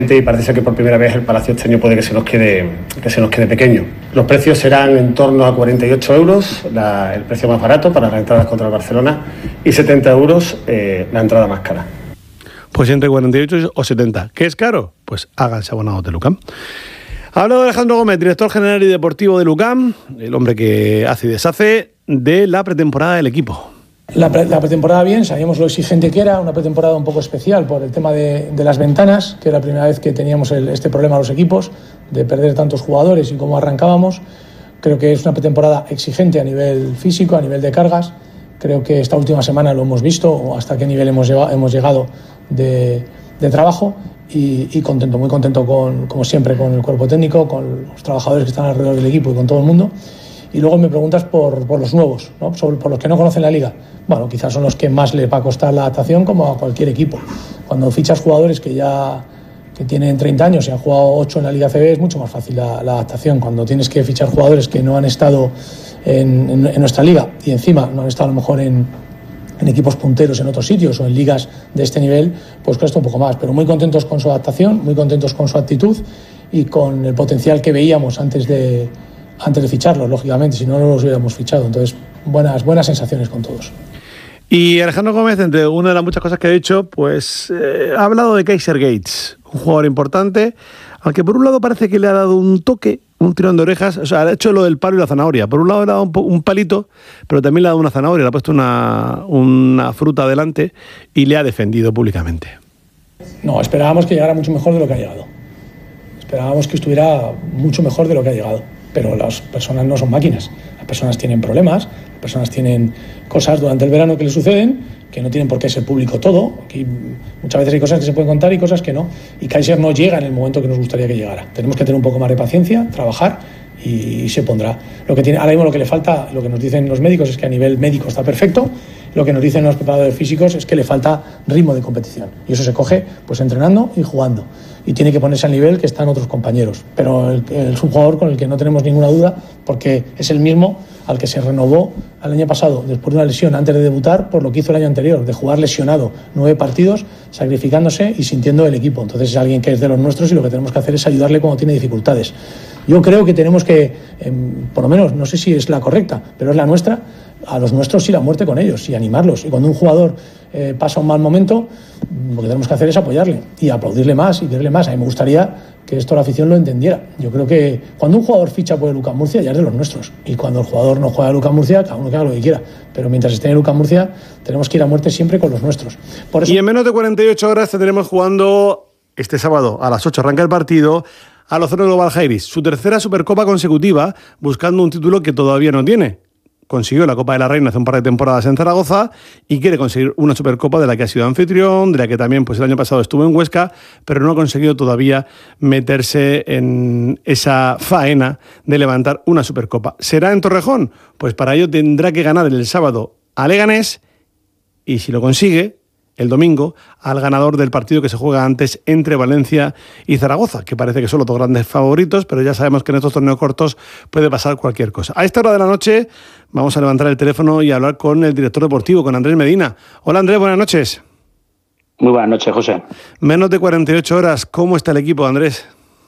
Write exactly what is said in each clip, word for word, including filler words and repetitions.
Y parece ser que por primera vez el Palacio este año puede que se nos quede, que se nos quede pequeño. Los precios serán en torno a cuarenta y ocho euros, la, el precio más barato para las entradas contra el Barcelona, y setenta euros eh, la entrada más cara. Pues entre cuarenta y ocho o setenta. ¿Qué es caro? Pues háganse abonados de Lucam. Ha hablado Alejandro Gómez, director general y deportivo de Lucam, el hombre que hace y deshace de la pretemporada del equipo. La, pre- la pretemporada bien, sabíamos lo exigente que era, una pretemporada un poco especial por el tema de, de las ventanas, que era la primera vez que teníamos el, este problema los equipos, de perder tantos jugadores y cómo arrancábamos. Creo que es una pretemporada exigente a nivel físico, a nivel de cargas. Creo que esta última semana lo hemos visto, o hasta qué nivel hemos llegado, hemos llegado de, de trabajo, y, y contento, muy contento, con, como siempre, con el cuerpo técnico, con los trabajadores que están alrededor del equipo y con todo el mundo. Y luego me preguntas por, por los nuevos, ¿no? Sobre, por los que no conocen la liga. Bueno, quizás son los que más les va a costar la adaptación, como a cualquier equipo. Cuando fichas jugadores que ya que tienen treinta años y han jugado ocho en la Liga A C B, es mucho más fácil la, la adaptación. Cuando tienes que fichar jugadores que no han estado en, en, en nuestra liga y encima no han estado a lo mejor en, en equipos punteros en otros sitios o en ligas de este nivel, pues cuesta un poco más. Pero muy contentos con su adaptación, muy contentos con su actitud y con el potencial que veíamos antes de... antes de ficharlos, lógicamente, si no, no los hubiéramos fichado. Entonces, buenas, buenas sensaciones con todos. Y Alejandro Gómez, entre una de las muchas cosas que ha dicho, pues eh, ha hablado de Kaiser Gates, un jugador importante, aunque por un lado parece que le ha dado un toque, un tirón de orejas, o sea, ha hecho lo del palo y la zanahoria. Por un lado le ha dado un, un palito, pero también le ha dado una zanahoria, le ha puesto una, una fruta adelante y le ha defendido públicamente. No, esperábamos que llegara mucho mejor de lo que ha llegado. Esperábamos que estuviera mucho mejor de lo que ha llegado. Pero las personas no son máquinas, las personas tienen problemas, las personas tienen cosas durante el verano que les suceden, que no tienen por qué ser público todo. Aquí muchas veces hay cosas que se pueden contar y cosas que no. Y Kaiser no llega en el momento que nos gustaría que llegara. Tenemos que tener un poco más de paciencia, trabajar y se pondrá. Lo que tiene, ahora mismo lo que le falta, lo que nos dicen los médicos es que a nivel médico está perfecto. Lo que nos dicen los preparadores físicos es que le falta ritmo de competición. Y eso se coge pues entrenando y jugando. Y tiene que ponerse al nivel que están otros compañeros. Pero el, el, es un jugador con el que no tenemos ninguna duda, porque es el mismo al que se renovó el año pasado después de una lesión antes de debutar por lo que hizo el año anterior, de jugar lesionado nueve partidos, sacrificándose y sintiendo el equipo. Entonces es alguien que es de los nuestros y lo que tenemos que hacer es ayudarle cuando tiene dificultades. Yo creo que tenemos que, eh, por lo menos, no sé si es la correcta, pero es la nuestra, a los nuestros ir a muerte con ellos y animarlos. Y cuando un jugador eh, pasa un mal momento, lo que tenemos que hacer es apoyarle y aplaudirle más y quererle más. A mí me gustaría que esto la afición lo entendiera. Yo creo que cuando un jugador ficha por el Lucas Murcia ya es de los nuestros. Y cuando el jugador no juega a Lucas Murcia, cada uno que haga lo que quiera. Pero mientras esté en Lucas Murcia, tenemos que ir a muerte siempre con los nuestros. Por eso... Y en menos de cuarenta y ocho horas tendremos jugando este sábado a las ocho arranca el partido al Ozono Global Jairis, su tercera Supercopa consecutiva, buscando un título que todavía no tiene. Consiguió la Copa de la Reina hace un par de temporadas en Zaragoza y quiere conseguir una Supercopa de la que ha sido anfitrión, de la que también pues el año pasado estuvo en Huesca, pero no ha conseguido todavía meterse en esa faena de levantar una Supercopa. ¿Será en Torrejón? Pues para ello tendrá que ganar el sábado a Leganés y si lo consigue, el domingo, al ganador del partido que se juega antes entre Valencia y Zaragoza, que parece que son los dos grandes favoritos, pero ya sabemos que en estos torneos cortos puede pasar cualquier cosa. A esta hora de la noche vamos a levantar el teléfono y hablar con el director deportivo, con Andrés Medina. Hola Andrés, buenas noches. Muy buenas noches, José. Menos de cuarenta y ocho horas, ¿cómo está el equipo, Andrés?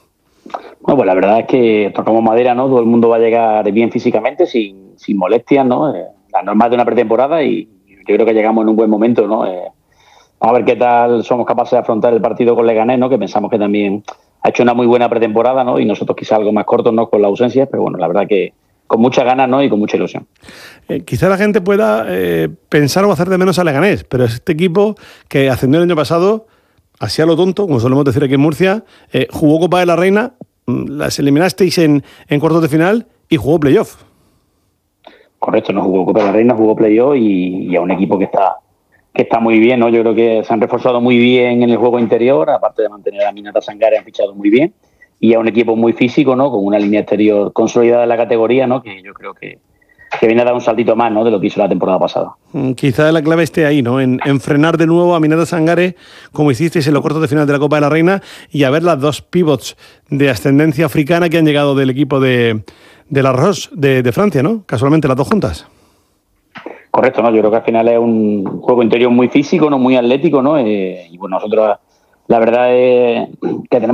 Bueno, pues la verdad es que tocamos madera, ¿no? Todo el mundo va a llegar bien físicamente, sin, sin molestias, ¿no? Eh, las normas de una pretemporada y yo creo que llegamos en un buen momento, ¿no? Eh, Vamos a ver qué tal somos capaces de afrontar el partido con Leganés, ¿no? Que pensamos que también ha hecho una muy buena pretemporada, ¿no? Y nosotros quizá algo más cortos, ¿no? Con la ausencia, pero bueno, la verdad que con muchas ganas, ¿no? Y con mucha ilusión. Eh, quizá la gente pueda eh, pensar o hacer de menos a Leganés, pero este equipo que ascendió el año pasado, así a lo tonto, como solemos decir aquí en Murcia, eh, jugó Copa de la Reina, las eliminasteis en, en cuartos de final y jugó playoff. Correcto, no jugó Copa de la Reina, jugó playoff y, y a un equipo que está... que está muy bien, ¿no? Yo creo que se han reforzado muy bien en el juego interior, aparte de mantener a Aminata Sangare, han fichado muy bien, y a un equipo muy físico, ¿no? Con una línea exterior consolidada en la categoría, ¿no? Que yo creo que, que viene a dar un saltito más, ¿no? De lo que hizo la temporada pasada. Quizá la clave esté ahí, ¿no? En, en frenar de nuevo a Aminata Sangare, como hicisteis en los cuartos de final de la Copa de la Reina, y a ver las dos pivots de ascendencia africana que han llegado del equipo de, de la Roche de, de Francia, ¿no? Casualmente las dos juntas. Correcto, ¿no? Yo creo que al final es un juego interior muy físico, no muy atlético, ¿no? Eh, y bueno, nosotros La verdad es que tenemos